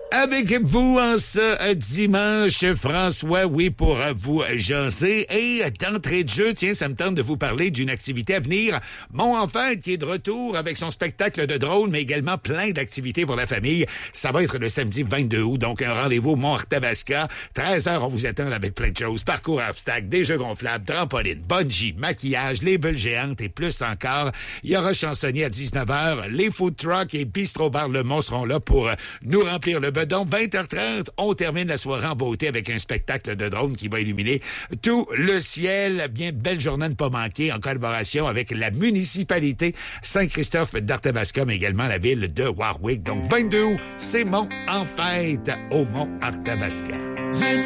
Avec vous en ce dimanche, François, oui, pour vous jaser. Et d'entrée de jeu, tiens, ça me tente de vous parler d'une activité à venir. Mon enfant qui est de retour avec son spectacle de drone, mais également plein d'activités pour la famille. Ça va être le samedi 22 août, donc un rendez-vous au Mont-Arthabasca. 13h, on vous attend avec plein de choses. Parcours à obstacles, des jeux gonflables, trampoline, bungee, maquillage, les bulles géantes et plus encore. Il y aura chansonnier à 19h. Les food trucks et Bistro Bar Le Mont seront là pour nous remplir le bedon. 20h30, on termine la soirée en beauté avec un spectacle de drone qui va illuminer tout le ciel. Bien belle journée à ne pas manquer en collaboration avec la municipalité Saint-Christophe d'Arthabasca, mais également la ville de Warwick. Donc 22 août, c'est Mont en fête au Mont Arthabasca.